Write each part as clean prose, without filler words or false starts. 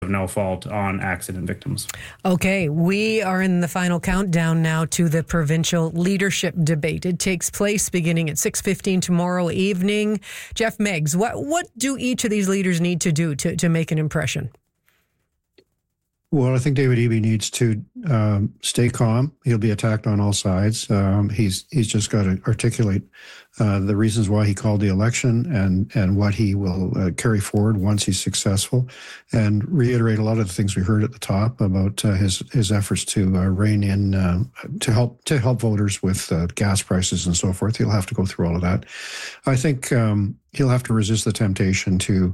no fault on accident victims. Okay, we are in the final countdown now to the provincial leadership debate. It takes place beginning at 6:15 tomorrow evening. Jeff Meigs, what do each of these leaders need to do to make an impression? Well, I think David Eby needs to stay calm. He'll be attacked on all sides. He's just got to articulate the reasons why he called the election and what he will carry forward once he's successful, and reiterate a lot of the things we heard at the top about his efforts to rein in to help voters with gas prices and so forth. He'll have to go through all of that. I think he'll have to resist the temptation to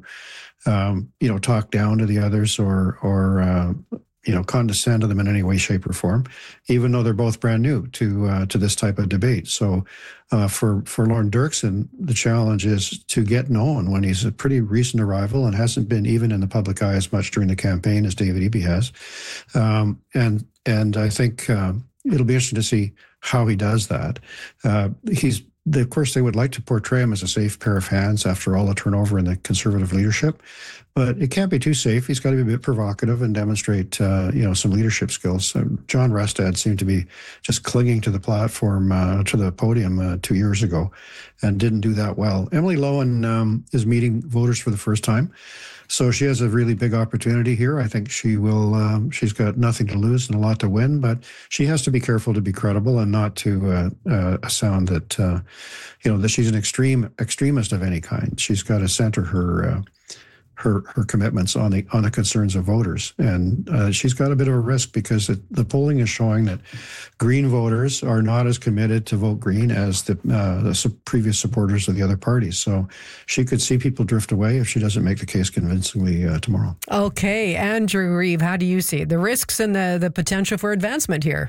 talk down to the others or condescend to them in any way, shape, or form, even though they're both brand new to this type of debate. So for Lorne Dirksen, the challenge is to get known when he's a pretty recent arrival and hasn't been even in the public eye as much during the campaign as David Eby has. And I think it'll be interesting to see how he does that. Of course, they would like to portray him as a safe pair of hands after all the turnover in the Conservative leadership, but it can't be too safe. He's got to be a bit provocative and demonstrate, some leadership skills. John Rustad seemed to be just clinging to the platform, to the podium 2 years ago, and didn't do that well. Emily Lohan is meeting voters for the first time. So she has a really big opportunity here. I think she will. She's got nothing to lose and a lot to win, but she has to be careful to be credible and not to sound that that she's an extremist of any kind. She's got to center her commitments on the concerns of voters, and she's got a bit of a risk because the polling is showing that Green voters are not as committed to vote Green as the previous supporters of the other parties. So she could see people drift away if she doesn't make the case convincingly tomorrow. Okay, Andrew Reeve, how do you see the risks and the potential for advancement here?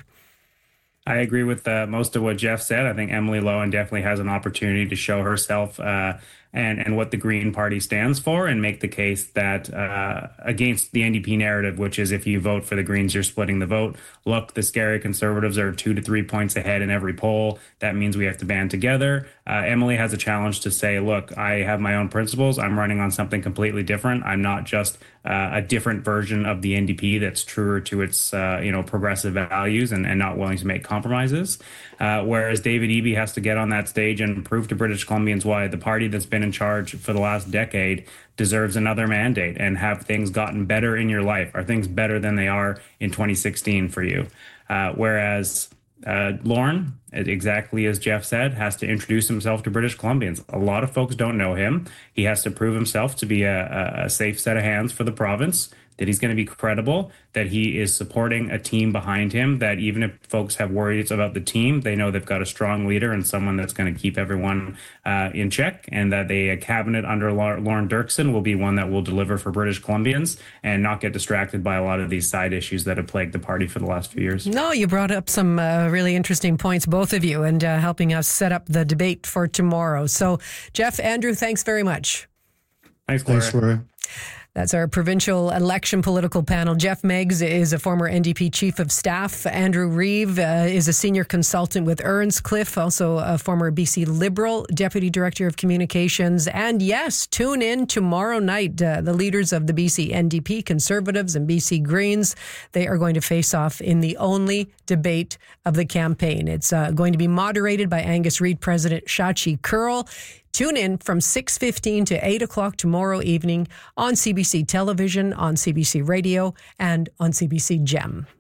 I agree with most of what Jeff said. I think Emily Lohan definitely has an opportunity to show herself and what the Green Party stands for, and make the case that against the NDP narrative, which is if you vote for the Greens, you're splitting the vote. Look, the scary Conservatives are 2 to 3 points ahead in every poll. That means we have to band together. Emily has a challenge to say, look, I have my own principles. I'm running on something completely different. I'm not just a different version of the NDP that's truer to its progressive values and not willing to make compromises. Whereas David Eby has to get on that stage and prove to British Columbians why the party that's been in charge for the last decade deserves another mandate, and have things gotten better in your life. Are things better than they are in 2016 for you? Whereas Lorne, exactly as Jeff said, has to introduce himself to British Columbians. A lot of folks don't know him. He has to prove himself to be a safe set of hands for the province, that he's going to be credible, that he is supporting a team behind him, that even if folks have worries about the team, they know they've got a strong leader and someone that's going to keep everyone in check, and that a cabinet under Lorne Dirksen will be one that will deliver for British Columbians and not get distracted by a lot of these side issues that have plagued the party for the last few years. No, you brought up some really interesting points, both of you, and helping us set up the debate for tomorrow. So, Jeff, Andrew, thanks very much. Thanks, Gloria. Thanks, Gloria. That's our provincial election political panel. Jeff Meigs is a former NDP Chief of Staff. Andrew Reeve is a senior consultant with Earnscliffe, also a former BC Liberal Deputy Director of Communications. And yes, tune in tomorrow night. The leaders of the BC NDP, Conservatives and BC Greens, they are going to face off in the only debate of the campaign. It's going to be moderated by Angus Reid President Shachi Kurl. Tune in from 6:15 to 8 o'clock tomorrow evening on CBC Television, on CBC Radio, and on CBC Gem.